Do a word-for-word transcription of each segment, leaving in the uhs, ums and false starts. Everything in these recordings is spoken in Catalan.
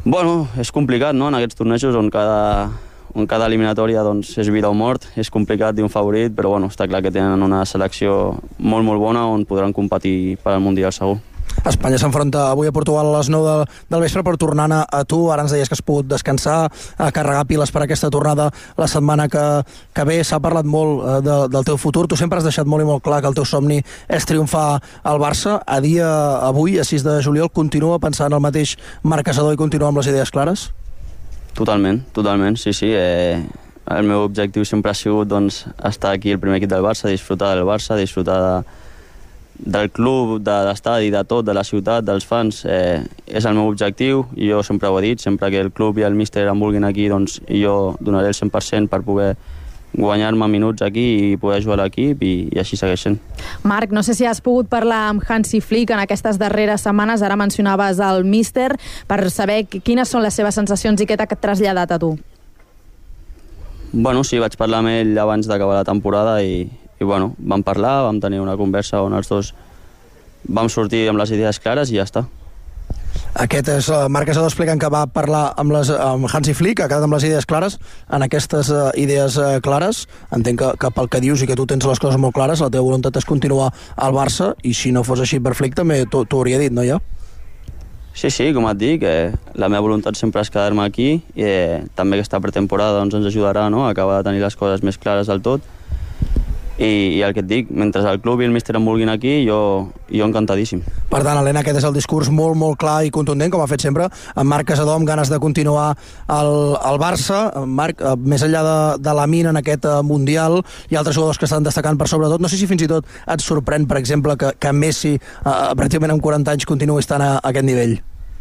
Bueno, és complicat, no?, en aquests tornejos on cada, on cada eliminatòria doncs, és vida o mort. És complicat dir un favorit, però bueno, està clar que tenen una selecció molt, molt bona on podran competir per al Mundial segur. Espanya s'enfronta avui a Portugal a les nou de, del vespre, però tornant a, a tu, ara ens deies que has pogut descansar, a carregar piles per aquesta tornada la setmana que, que ve. S'ha parlat molt eh, de, del teu futur. Tu sempre has deixat molt i molt clar que el teu somni és triomfar al Barça. A dia avui, a sis de juliol, continua pensant el mateix Marc Casadó i continua amb les idees clares? Totalment, totalment, sí, sí. Eh, el meu objectiu sempre ha sigut doncs, estar aquí al primer equip del Barça, disfrutar del Barça, disfrutar de, del club, de l'estadi, de tot, de la ciutat, dels fans. Eh, és el meu objectiu i jo sempre ho he dit, sempre que el club i el míster em vulguin aquí, doncs jo donaré el cent per cent per poder guanyar-me minuts aquí i poder jugar a l'equip i, i així segueix sent. Marc, no sé si has pogut parlar amb Hansi Flick en aquestes darreres setmanes, ara mencionaves el míster, per saber quines són les seves sensacions i què t'ha traslladat a tu. Bueno, sí, vaig parlar amb ell abans d'acabar la temporada i, i bueno, vam parlar, vam tenir una conversa on els dos vam sortir amb les idees clares i ja està. Aquest és uh, Marc Casadó explicant que va parlar amb, les, amb Hansi Flick, ha quedat amb les idees clares. En aquestes uh, idees uh, clares, entenc que, que pel que dius i que tu tens les coses molt clares, la teva voluntat és continuar al Barça, i si no fos així per Flick també t'ho hauria dit, no ja? Sí, sí, com et dic, eh, la meva voluntat sempre és quedar-me aquí i eh, també aquesta pretemporada doncs, ens ajudarà, no?, a acabar de tenir les coses més clares del tot. I, i el que et dic, mentre el club i el míster em vulguin aquí, jo, jo encantadíssim. Per tant, Helena, aquest és el discurs molt, molt clar i contundent, com ha fet sempre en Marc Casadó, amb ganes de continuar al, al Barça. Marc, més enllà de, de la mina en aquest Mundial, hi ha altres jugadors que estan destacant per sobretot. No sé si fins i tot et sorprèn, per exemple, que, que Messi, eh, pràcticament amb quaranta anys, continuï estant a, a aquest nivell.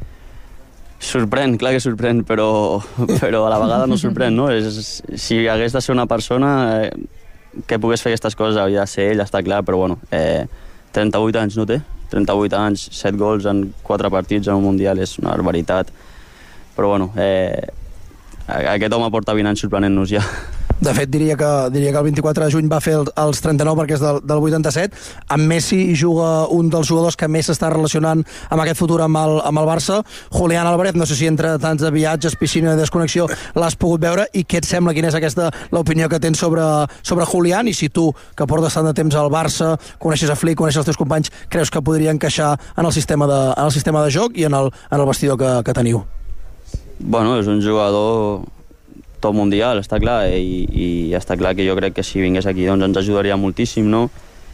Sorprèn, clar que sorprèn, però, però a la vegada no sorprèn, no? És, si hagués de ser una persona eh, que pogués fer aquestes coses hauria de ser ell, està clar, però bueno, eh, trenta-vuit anys no té, trenta-vuit anys, set gols en quatre partits en un Mundial, és una barbaritat, però bueno, eh, aquest home porta vint anys sorprenent-nos ja. De fet, diria que, diria que el vint-i-quatre de juny va fer el, els trenta-nou perquè és del, del vuitanta-set. Amb Messi hi juga un dels jugadors que més s'està relacionant amb aquest futur amb el, amb el Barça, Julián Álvarez. No sé si entre tants de viatges, piscina i desconnexió l'has pogut veure, i què et sembla, quina és aquesta l'opinió que tens sobre, sobre Julián, i si tu, que portes tant de temps al Barça, coneixes a Flick, coneixes els teus companys, creus que podria encaixar en el sistema de, en el sistema de joc i en el, en el vestidor que, que teniu? Bueno, és un jugador top mundial, està clar, i, i està clar que jo crec que si vingués aquí doncs ens ajudaria moltíssim, no?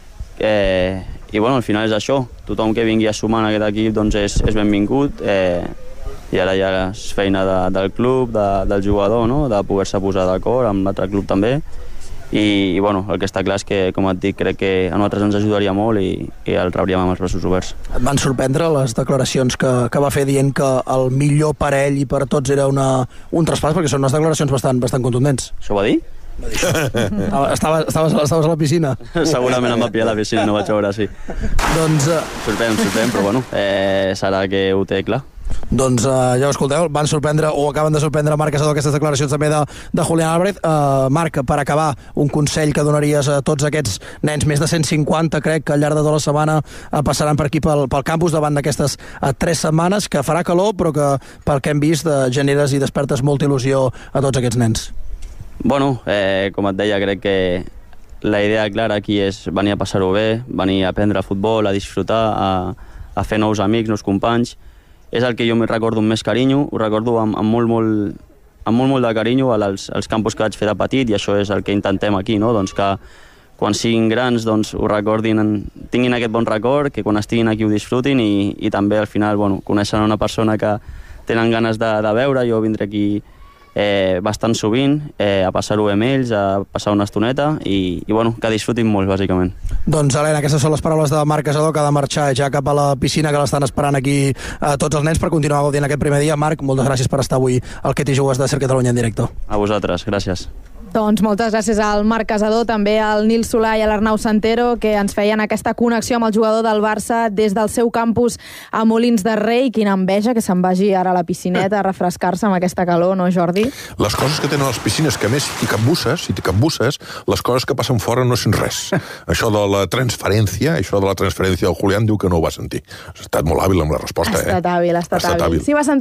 Eh, I bueno, al final és això, tothom que vingui a sumar en aquest equip doncs és, és benvingut, eh, i ara ja és feina de, del club, de, del jugador, no?, de poder-se posar d'acord amb l'altre club també. I, i bueno, el que està clar és que, com et dic, crec que a nosaltres ens ajudaria molt i, i el rebríem amb els braços oberts. Et van sorprendre les declaracions que, que va fer dient que el millor per ell i per tots era una, un traspàs, perquè són unes declaracions bastant, bastant contundents. Això va dir? Va dir estaves, estaves, estaves a la piscina? Segurament em va pillar a la piscina, no vaig veure, sí. Doncs... Uh... Sorprèn, sorprèn, però bueno, eh, serà que ho té clar. Doncs uh, ja ho escolteu, van sorprendre o acaben de sorprendre Marc Casadó aquestes declaracions també de, de Julián Álvarez. Uh, Marc, per acabar, un consell que donaries a tots aquests nens, més de cent cinquanta crec que al llarg de tota la setmana uh, passaran per aquí pel, pel campus davant d'aquestes uh, tres setmanes, que farà calor però que pel que hem vist uh, generes i despertes molta il·lusió a tots aquests nens. Bueno, eh, com et deia, crec que la idea clara aquí és venir a passar-ho bé, venir a aprendre futbol, a disfrutar, a, a fer nous amics, nous companys. És el que jo me recordo amb més carinyo, ho recordo amb, amb, molt, molt, amb molt, molt de carinyo als, als campus que vaig fer de petit, i això és el que intentem aquí, no? Doncs que quan siguin grans doncs, ho recordin, tinguin aquest bon record, que quan estiguin aquí ho disfrutin, i, i també al final bueno, coneixen una persona que tenen ganes de, de veure. Jo vindré aquí eh, bastant sovint, eh, a passar-ho amb ells, a passar una estoneta, i, i bueno, que disfrutin molt, bàsicament. Doncs, Helena, aquestes són les paraules de Marc Casadó, que ha de marxar ja cap a la piscina, que l'estan esperant aquí a tots els nens per continuar gaudint aquest primer dia. Marc, moltes gràcies per estar avui al Que t'hi jugues de Ser Catalunya en directe. A vosaltres, gràcies. Doncs moltes gràcies al Marc Casadó, també al Nil Solà i a l'Arnau Santero, que ens feien aquesta connexió amb el jugador del Barça des del seu campus a Molins de Rei. Quina enveja que se'n vagi ara a la piscineta a refrescar-se amb aquesta calor, no, Jordi? Les coses que tenen les piscines, que a més hi capbusses, si t'hi capbusses, les coses que passen fora no sents res. Això de la transferència, això de la transferència del Julián diu que no ho va sentir. Ha estat molt hàbil amb la resposta, ha estat eh? hàbil, ha estat, ha estat hàbil. hàbil. Sí, va sentir